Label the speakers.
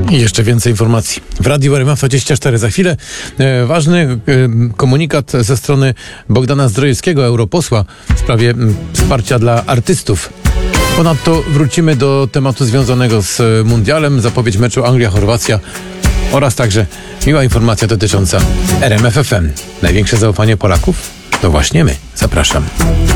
Speaker 1: I jeszcze więcej informacji w Radiu RMF24 za chwilę. Ważny komunikat ze strony Bogdana Zdrojewskiego, europosła, w sprawie wsparcia dla artystów. Ponadto wrócimy do tematu związanego z mundialem, zapowiedź meczu Anglia-Chorwacja oraz także miła informacja dotycząca RMF FM. Największe zaufanie Polaków to właśnie my. Zapraszam.